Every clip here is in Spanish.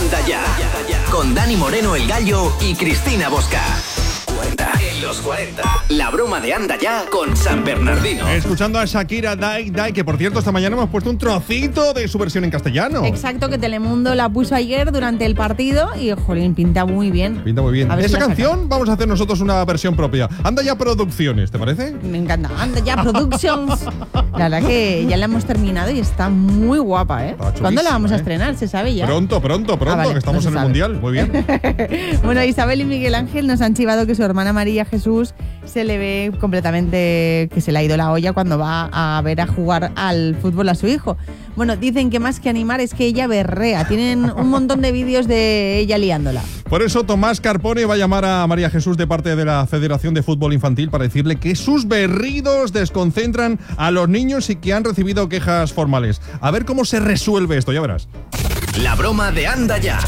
Anda Ya, con Dani Moreno el Gallo y Cristina Bosca. En los 40, la broma de Anda Ya con San Bernardino. Escuchando a Shakira Dai, que por cierto esta mañana hemos puesto un trocito de su versión en castellano. Exacto, que Telemundo la puso ayer durante el partido y, jolín, pinta muy bien. Pinta muy bien. De esa canción vamos a hacer nosotros una versión propia. Anda Ya Producciones, ¿te parece? Me encanta. Anda Ya Productions. La verdad que ya la hemos terminado y está muy guapa, ¿eh? ¿Cuándo la vamos a estrenar? ¿Se sabe ya? Pronto, vale, que estamos no en el Mundial. Muy bien. Bueno, Isabel y Miguel Ángel nos han chivado que su hermana María Jesús se le ve completamente que se le ha ido la olla cuando va a ver a jugar al fútbol a su hijo. Bueno, dicen que más que animar es que ella berrea. Tienen un montón de vídeos de ella liándola. Por eso Tomás Carpone va a llamar a María Jesús de parte de la Federación de Fútbol Infantil para decirle que sus berridos desconcentran a los niños y que han recibido quejas formales. A ver cómo se resuelve esto, ya verás. La broma de Anda Ya.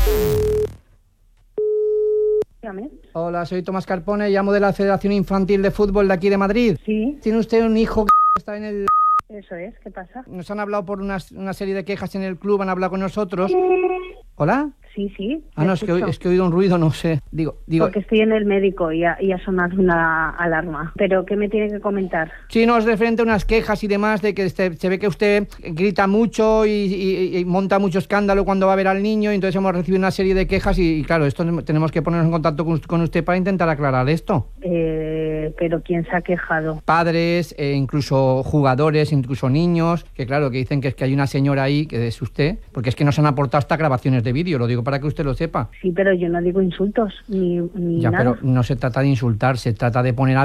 Hola, soy Tomás Carpone, llamo de la Federación Infantil de Fútbol de aquí de Madrid. Sí. ¿Tiene usted un hijo que está en el...? Eso es, ¿qué pasa? Nos han hablado por una serie de quejas en el club, han hablado con nosotros. ¿Hola? Sí. Ah, no, es que he oído un ruido, no sé. Digo. Porque estoy en el médico y ha sonado una alarma. ¿Pero qué me tiene que comentar? Sí, no, es referente a unas quejas y demás de que se ve que usted grita mucho y monta mucho escándalo cuando va a ver al niño, y entonces hemos recibido una serie de quejas y claro, esto tenemos que ponernos en contacto con usted para intentar aclarar esto. ¿Pero quién se ha quejado? Padres, incluso jugadores, incluso niños, que claro, que dicen que es que hay una señora ahí, que es usted, porque es que nos han aportado hasta grabaciones de vídeo, lo digo para que usted lo sepa. Sí, pero yo no digo insultos, ni ya, nada. Pero no se trata de insultar, se trata de ponerse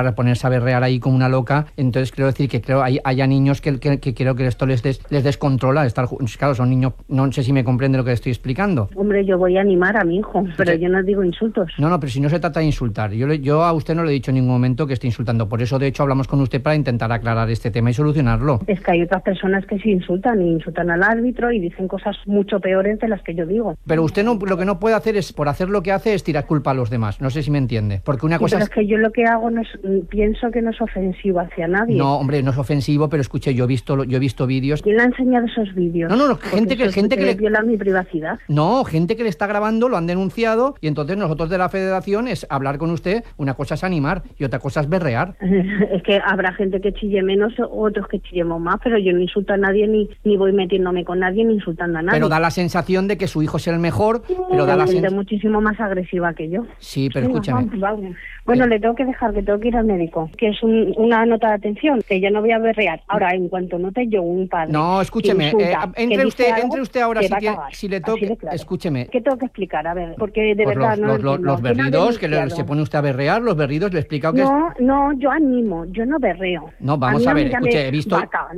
a berrear ahí como una loca. Entonces quiero decir que creo haya niños que creo que esto les descontrola. Claro, son niños, no sé si me comprende lo que estoy explicando. Hombre, yo voy a animar a mi hijo, pero yo no digo insultos. No, pero si no se trata de insultar. Yo a usted no le he dicho en ningún momento que esté insultando. Por eso, de hecho, hablamos con usted para intentar aclarar este tema y solucionarlo. Es que hay otras personas que sí insultan al árbitro y dicen cosas mucho peores de las que yo digo. Pero usted lo que no puede hacer es, por hacer lo que hace, es tirar culpa a los demás. No sé si me entiende. Porque una cosa pero es que yo lo que hago pienso que no es ofensivo hacia nadie. No, hombre, no es ofensivo, pero escuche, yo he visto vídeos. ¿Quién le ha enseñado esos vídeos? No, gente que le viola mi privacidad. No, gente que le está grabando, lo han denunciado, y entonces nosotros de la federación es hablar con usted. Una cosa es animar y otra cosa es berrear. Es que habrá gente que chille menos, otros que chillemos más, pero yo no insulto a nadie ni voy metiéndome con nadie ni insultando a nadie. Pero da la sensación de que su hijo es el mejor, pero da la sensación muchísimo más agresiva que yo. Sí, pero escúchame. Vamos. Bueno, le tengo que dejar, que tengo que ir al médico, que es una nota de atención, que yo no voy a berrear. Ahora, en cuanto note yo un padre... No, escúcheme, entre usted ahora si le toca... Claro. Escúcheme. ¿Qué tengo que explicar? A ver, porque de pues verdad los berridos, que se pone usted a berrear, los berridos, le he explicado que No, yo animo, yo no berreo. No, vamos a ver, escuche, he visto... Vaca,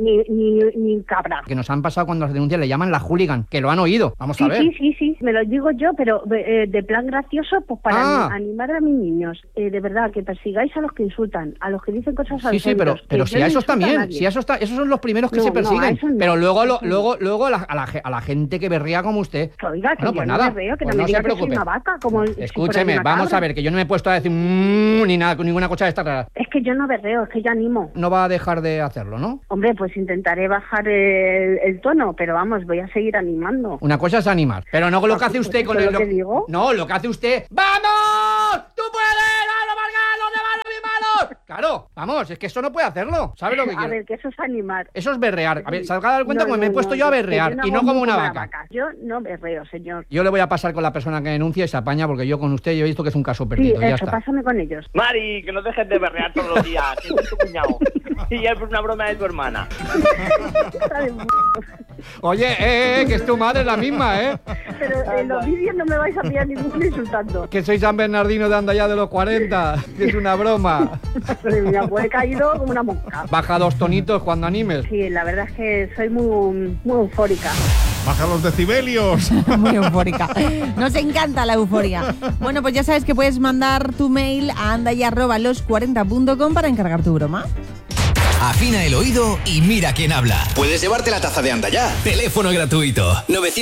ni cabra. Que nos han pasado cuando las denuncias le llaman la hooligan, que lo han oído. Vamos a ver. Sí, me lo digo yo, pero de plan gracioso, pues para animar a mis niños. De verdad, que persigáis a los que insultan, a los que dicen cosas al Sí, pero si a esos también, esos son los primeros que se persiguen. No, pero luego a la gente que berría como usted. Oiga, que bueno, yo pues no nada, berreo, que pues no me diga se preocupe. Que soy una vaca, como escúcheme, si vamos a ver, que yo no me he puesto a decir ni nada, con ninguna cosa de esta rara. Es que yo no berreo, es que yo animo. No va a dejar de hacerlo, ¿no? Hombre, pues intentaré bajar el tono, pero vamos, voy a seguir animando. Una cosa es animar, pero no lo que hace usted con lo que digo. No, lo que hace usted. ¡Vamos! ¡Tú puedes! ¡Vamos, Margal! ¡Los demás, mis malos! Claro, vamos, es que eso no puede hacerlo. ¿Sabe lo que quiero? A ver, que eso es animar. Eso es berrear. A ver, salga a dar cuenta me he puesto yo a berrear y no como una vaca. Yo no berreo, señor. Yo le voy a pasar con la persona que denuncia y se apaña, porque yo con usted yo he visto que es un caso perdido. Sí, ya eso, está. Pásame con ellos. Mari, que no dejes de berrear todos los días, que es tu cuñado. Y es una broma de tu hermana. Oye, que es tu madre la misma, ¿eh? Pero en los vídeos no me vais a pillar ninguno insultando. Que soy San Bernardino de Anda Ya de los 40, que es una broma. Pues he caído como una mosca. Baja 2 tonitos cuando animes. Sí, la verdad es que soy muy eufórica. Baja los decibelios. Muy eufórica. Nos encanta la euforia. Bueno, pues ya sabes que puedes mandar tu mail a andaya@los40.com para encargar tu broma. Afina el oído y mira quién habla. Puedes llevarte la taza de Anda Ya. Teléfono gratuito 900